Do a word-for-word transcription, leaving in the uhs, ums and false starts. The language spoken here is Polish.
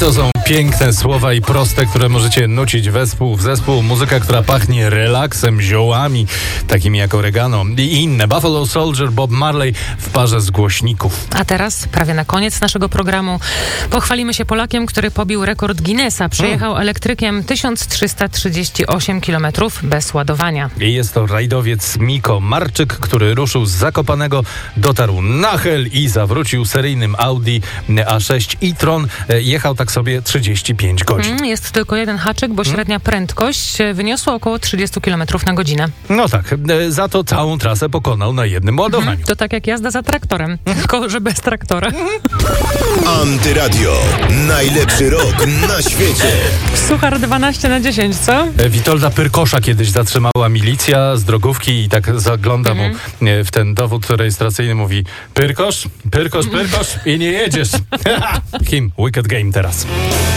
To są piękne słowa i proste, które możecie nucić wespół w zespół. Muzyka, która pachnie relaksem, ziołami, takimi jak oregano i inne. Buffalo Soldier, Bob Marley w parze z głośników. A teraz, prawie na koniec naszego programu, pochwalimy się Polakiem, który pobił rekord Guinnessa. Przejechał elektrykiem tysiąc trzysta trzydzieści osiem kilometrów bez ładowania. I jest to rajdowiec Miko Marczyk, który ruszył z Zakopanego, dotarł na Hel i zawrócił seryjnym Audi A sześć e-tron. Jechał tak sobie trzydzieści pięć godzin. Mm, jest tylko jeden haczyk, bo średnia prędkość wyniosła około trzydzieści kilometrów na godzinę. No tak, za to całą trasę pokonał na jednym ładowaniu. Mm, to tak jak jazda za traktorem, tylko że bez traktora. Antyradio. Najlepszy rok na świecie. Suchar dwanaście na dziesięć, co? Witolda Pyrkosza kiedyś zatrzymała milicja z drogówki i tak zagląda mu w ten dowód rejestracyjny, mówi: Pyrkosz, Pyrkosz, Pyrkosz i nie jedziesz. Kim? Wicked Game teraz.